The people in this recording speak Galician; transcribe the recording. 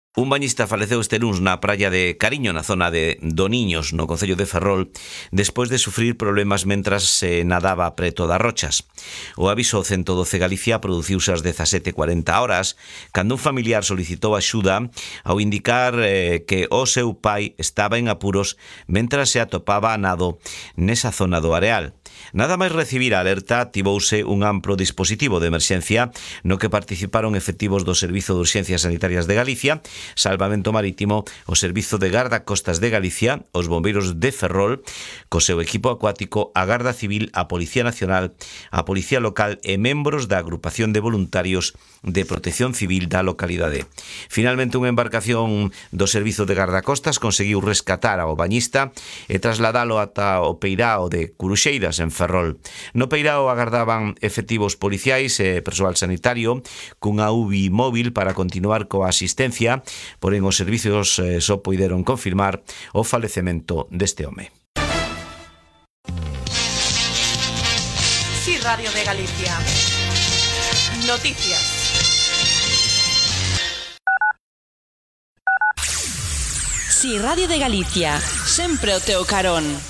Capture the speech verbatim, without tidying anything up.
Un bañista faleceu este luns na praia de Cariño, na zona de Doniños, no concello de Ferrol, despois de sufrir problemas mentras se nadaba preto das rochas. O aviso ciento doce Galicia produciuse ás dezasete e cuarenta horas, cando un familiar solicitou axuda ao indicar eh, que o seu pai estaba en apuros mentras se atopaba a nado nesa zona do areal. Nada máis recibir a alerta, activouse un amplo dispositivo de emerxencia no que participaron efectivos do Servizo de Urxencias Sanitarias de Galicia, Salvamento Marítimo, o Servizo de Gardacostas de Galicia, os Bombeiros de Ferrol, co seu equipo acuático, a Garda Civil, a Policía Nacional, a Policía Local e membros da Agrupación de Voluntarios de Protección Civil da localidade. Finalmente, unha embarcación do Servizo de Gardacostas conseguiu rescatar ao bañista e trasladalo ata o peirao de Curuxeiras, en Ferrol. No peirao agardaban efectivos policiais e persoal sanitario cunha U B I móvil para continuar coa asistencia, porén os servizos eh, só puideron confirmar o falecemento deste home. Sí, Radio de Galicia. Noticias. Sí, Radio de Galicia, sempre o teu carón.